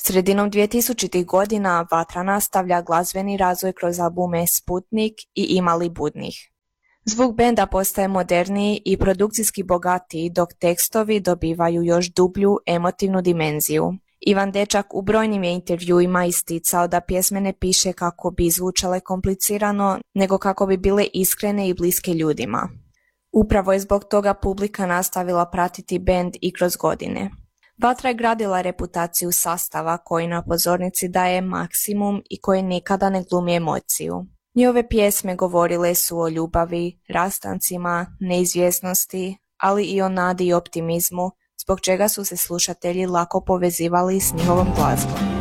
Sredinom 2000. godina Vatra nastavlja glazbeni razvoj kroz albume Sputnik i Ima li budnih. Zvuk benda postaje moderniji i produkcijski bogatiji, dok tekstovi dobivaju još dublju emotivnu dimenziju. Ivan Dečak u brojnim je intervjuima isticao da pjesme ne piše kako bi zvučale komplicirano, nego kako bi bile iskrene i bliske ljudima. Upravo je zbog toga publika nastavila pratiti bend i kroz godine. Vatra je gradila reputaciju sastava koji na pozornici daje maksimum i koji nikada ne glumi emociju. Njihove pjesme govorile su o ljubavi, rastancima, neizvjesnosti, ali i o nadi i optimizmu, zbog čega su se slušatelji lako povezivali s njihovom glazbom.